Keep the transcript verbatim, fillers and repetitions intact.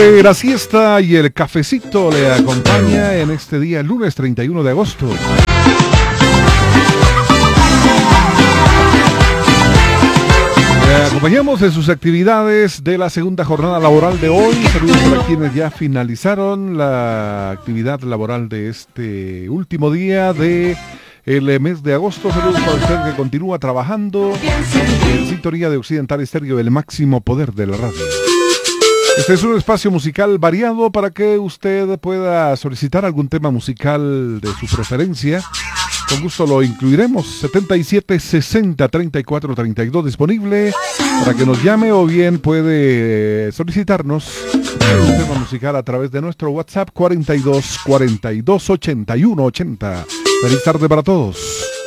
de la siesta y el cafecito le acompaña en este día, lunes treinta y uno de agosto. Le acompañamos en sus actividades de la segunda jornada laboral de hoy. Saludos para quienes ya finalizaron la actividad laboral de este último día de el mes de agosto. Saludos para usted que continúa trabajando en sintonía de Occidental Estéreo, el máximo poder de la radio. Este es un espacio musical variado para que usted pueda solicitar algún tema musical de su preferencia. Con gusto lo incluiremos. setenta y siete sesenta treinta y cuatro treinta y dos disponible para que nos llame, o bien puede solicitarnos un tema musical a través de nuestro WhatsApp cuarenta y dos cuarenta y dos ochenta y uno ochenta. Feliz tarde para todos.